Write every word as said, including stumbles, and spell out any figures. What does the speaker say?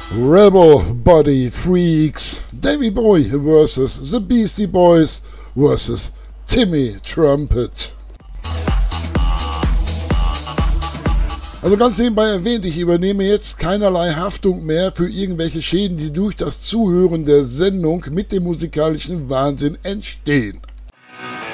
Rebel Body Freaks, Davy Boy versus The Beastie Boys versus Timmy Trumpet. Also ganz nebenbei erwähnt, ich übernehme jetzt keinerlei Haftung mehr für irgendwelche Schäden, die durch das Zuhören der Sendung mit dem musikalischen Wahnsinn entstehen.